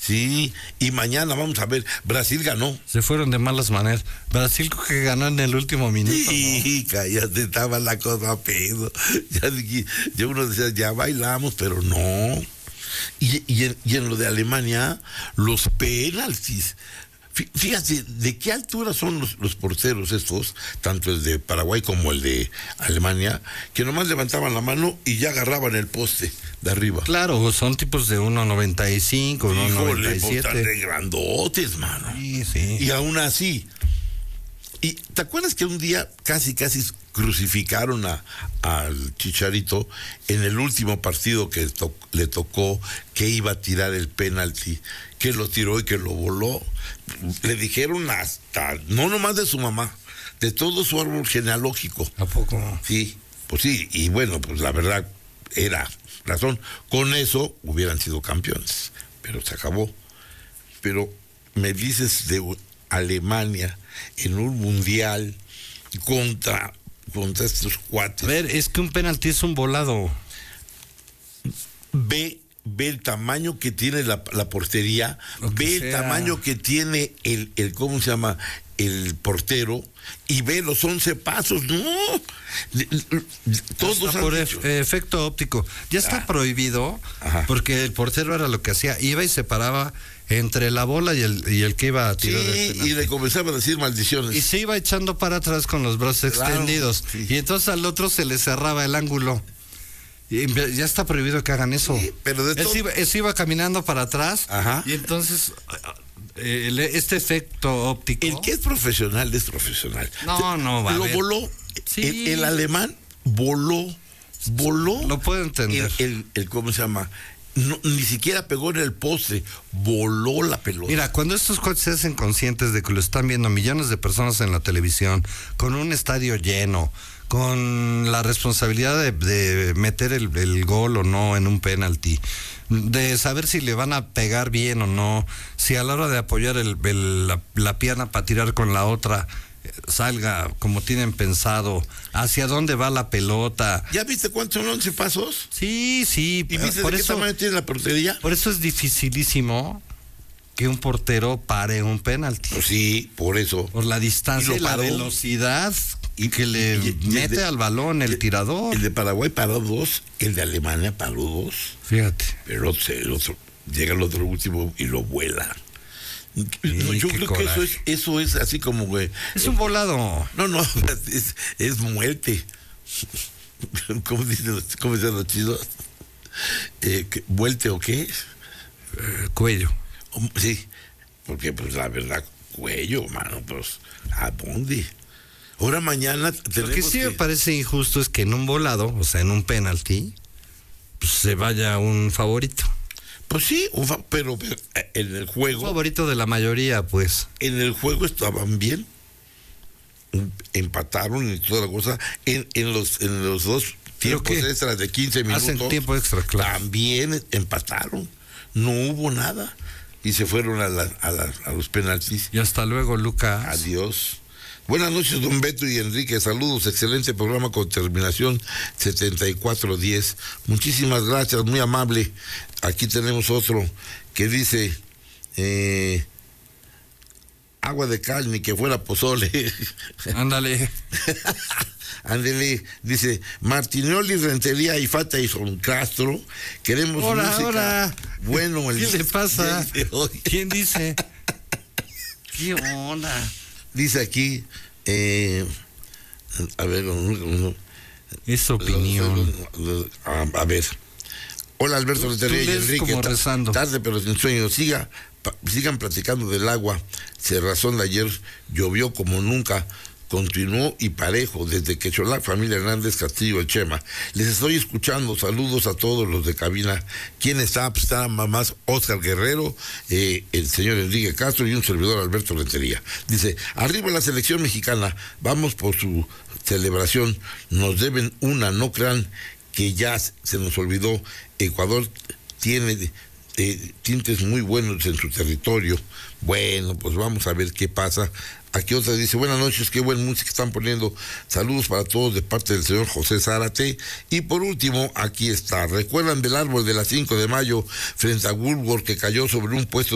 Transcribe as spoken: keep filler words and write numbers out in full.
Sí, y mañana vamos a ver, Brasil ganó. Se fueron de malas maneras. Brasil que ganó en el último minuto. Sí, ¿no? cállate, estaba la cosa a pedo. Ya, ya uno decía, ya bailamos, pero no. Y, y, en, y en lo de Alemania, los penaltis. Fíjate, ¿de qué altura son los, los porteros estos, tanto el de Paraguay como el de Alemania, que nomás levantaban la mano y ya agarraban el poste de arriba? Claro, son tipos de uno noventa y cinco, uno noventa y siete. Están de grandotes, mano. Sí, sí. Y aún así. ¿Y te acuerdas que un día casi, casi crucificaron a, al Chicharito en el último partido que to, le tocó, que iba a tirar el penalti, que lo tiró y que lo voló? Le dijeron hasta, no nomás de su mamá, de todo su árbol genealógico. ¿A poco? Sí, pues sí, y bueno, pues la verdad era razón. Con eso hubieran sido campeones, pero se acabó. Pero me dices de Alemania en un mundial contra, contra estos cuates. A ver, es que un penalti es un volado. Ve, ve el tamaño que tiene la, la portería, ve el sea. tamaño que tiene el, el, ¿cómo se llama? El portero, y ve los once pasos, no. Todos por ef- efecto óptico. Ya está ah. prohibido, Ajá. porque el portero era lo que hacía, iba y se paraba entre la bola y el, y el que iba a tirar. Sí, y le comenzaba a decir maldiciones. Y se iba echando para atrás con los brazos claro, extendidos. Sí. Y entonces al otro se le cerraba el ángulo. Y ya está prohibido que hagan eso. Sí, pero de él, todo... se iba, él se iba caminando para atrás. Ajá. Y entonces el, este efecto óptico. El que es profesional es profesional. No, no, va. Lo voló. Sí. El, el alemán voló. Voló. Lo puedo entender. El, el, el ¿cómo se llama? No, ni siquiera pegó en el poste, voló la pelota. Mira, cuando estos coches se hacen conscientes de que lo están viendo millones de personas en la televisión, con un estadio lleno, con la responsabilidad de, de meter el, el gol o no en un penalti, de saber si le van a pegar bien o no, si a la hora de apoyar el, el, la, la pierna para tirar con la otra salga como tienen pensado, hacia dónde va la pelota. ¿Ya viste cuántos son once pasos? Sí, sí. ¿Y viste por de eso, qué tamaño tiene la portería? Por eso es dificilísimo que un portero pare un penalti. Pues sí, por eso. Por la distancia y, y la velocidad y que le y, y mete de, al balón el, el tirador. El de Paraguay paró dos, el de Alemania paró dos. Fíjate. Pero el otro, llega el otro último y lo vuela. Sí, yo creo coraje. que eso es, eso es así como güey. Es un volado. No, no, es, es muerte. ¿Cómo dicen, cómo dicen los chidos? Eh, ¿Vuelte o qué? Eh, cuello. Sí, porque pues la verdad, cuello, mano, pues, ¿a dónde? Ahora mañana tenemos Lo que sí que... me parece injusto es que en un volado, o sea, en un penalti, pues se vaya un favorito. Pues sí, pero, pero en el juego... Un favorito de la mayoría, pues. En el juego estaban bien, empataron y toda la cosa, en, en, los, en los dos tiempos extras de quince minutos... Hacen tiempo extra, claro. También empataron, no hubo nada, y se fueron a, la, a, la, a los penaltis. Y hasta luego, Lucas. Adiós. Buenas noches, don Beto y Enrique, saludos, excelente programa con terminación setenta y cuatro diez. Muchísimas gracias, muy amable. Aquí tenemos otro que dice, eh, agua de cal, ni que fuera pozole. Ándale. Ándale, dice, Martinoli, Rentería, Ifata y Son Castro, queremos hola, música. Hola. Bueno, el ¿qué le pasa? ¿Quién dice? ¿Qué onda? Dice aquí, eh, a ver, es opinión. A, a ver, hola Alberto Rentería y Enrique, como rezando. Tarde pero sin sueño, siga, pa, sigan platicando del agua. Se razón de ayer, llovió como nunca, continuó y parejo desde que Cholac, familia Hernández, Castillo, el Chema. Les estoy escuchando, saludos a todos los de cabina. ¿Quién está? Pues está mamás Oscar Guerrero, eh, el señor Enrique Castro y un servidor Alberto Rentería. Dice, arriba la selección mexicana, vamos por su celebración, nos deben una, no crean que ya se nos olvidó. Ecuador tiene eh, tintes muy buenos en su territorio. Bueno, pues vamos a ver qué pasa. Aquí otra dice, buenas noches, qué buena música están poniendo, saludos para todos de parte del señor José Zárate. Y por último, aquí está, ¿recuerdan del árbol de las cinco de mayo frente a Woolworth que cayó sobre un puesto